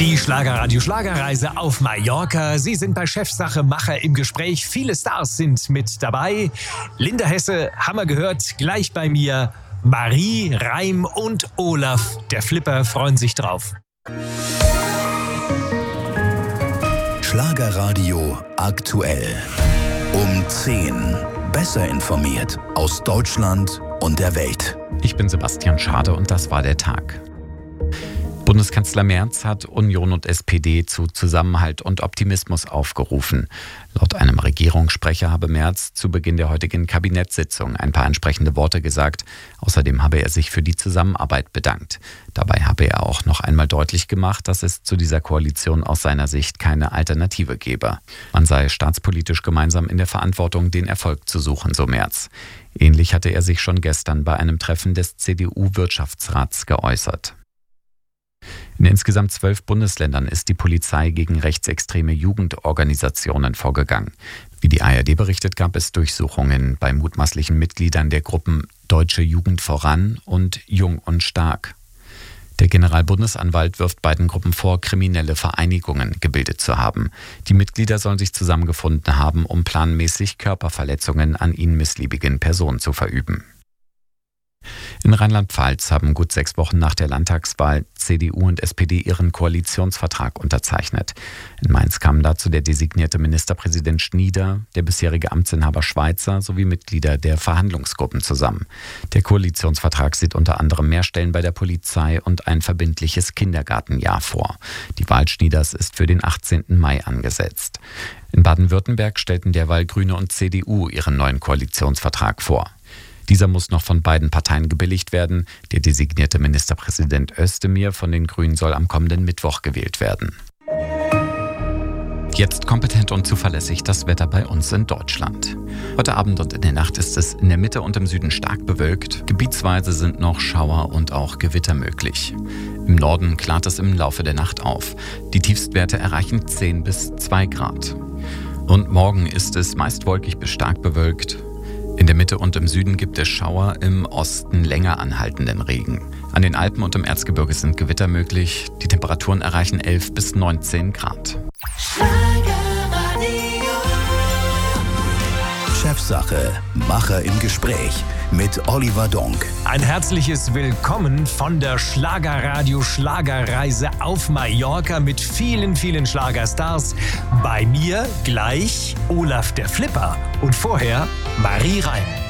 Die Schlagerradio Schlagerreise auf Mallorca. Sie sind bei Chefsache Macher im Gespräch. Viele Stars sind mit dabei. Linda Hesse, haben wir gehört, gleich bei mir. Marie, Reim und Olaf, der Flipper, freuen sich drauf. Schlagerradio aktuell. Um 10. Besser informiert aus Deutschland und der Welt. Ich bin Sebastian Schade und das war der Tag. Bundeskanzler Merz hat Union und SPD zu Zusammenhalt und Optimismus aufgerufen. Laut einem Regierungssprecher habe Merz zu Beginn der heutigen Kabinettssitzung ein paar entsprechende Worte gesagt. Außerdem habe er sich für die Zusammenarbeit bedankt. Dabei habe er auch noch einmal deutlich gemacht, dass es zu dieser Koalition aus seiner Sicht keine Alternative gebe. Man sei staatspolitisch gemeinsam in der Verantwortung, den Erfolg zu suchen, so Merz. Ähnlich hatte er sich schon gestern bei einem Treffen des CDU-Wirtschaftsrats geäußert. In insgesamt 12 Bundesländern ist die Polizei gegen rechtsextreme Jugendorganisationen vorgegangen. Wie die ARD berichtet, gab es Durchsuchungen bei mutmaßlichen Mitgliedern der Gruppen Deutsche Jugend voran und Jung und Stark. Der Generalbundesanwalt wirft beiden Gruppen vor, kriminelle Vereinigungen gebildet zu haben. Die Mitglieder sollen sich zusammengefunden haben, um planmäßig Körperverletzungen an ihnen missliebigen Personen zu verüben. In Rheinland-Pfalz haben gut 6 Wochen nach der Landtagswahl CDU und SPD ihren Koalitionsvertrag unterzeichnet. In Mainz kamen dazu der designierte Ministerpräsident Schnieder, der bisherige Amtsinhaber Schweizer sowie Mitglieder der Verhandlungsgruppen zusammen. Der Koalitionsvertrag sieht unter anderem mehr Stellen bei der Polizei und ein verbindliches Kindergartenjahr vor. Die Wahl Schnieders ist für den 18. Mai angesetzt. In Baden-Württemberg stellten derweil Grüne und CDU ihren neuen Koalitionsvertrag vor. Dieser muss noch von beiden Parteien gebilligt werden. Der designierte Ministerpräsident Özdemir von den Grünen soll am kommenden Mittwoch gewählt werden. Jetzt kompetent und zuverlässig das Wetter bei uns in Deutschland. Heute Abend und in der Nacht ist es in der Mitte und im Süden stark bewölkt. Gebietsweise sind noch Schauer und auch Gewitter möglich. Im Norden klart es im Laufe der Nacht auf. Die Tiefstwerte erreichen 10 bis 2 Grad. Und morgen ist es meist wolkig bis stark bewölkt. In der Mitte und im Süden gibt es Schauer, im Osten länger anhaltenden Regen. An den Alpen und im Erzgebirge sind Gewitter möglich. Die Temperaturen erreichen 11 bis 19 Grad. Chefsache, Macher im Gespräch mit Oliver Donk. Ein herzliches Willkommen von der Schlagerradio Schlagerreise auf Mallorca mit vielen, vielen Schlagerstars. Bei mir gleich Olaf der Flipper und vorher Marie Reim.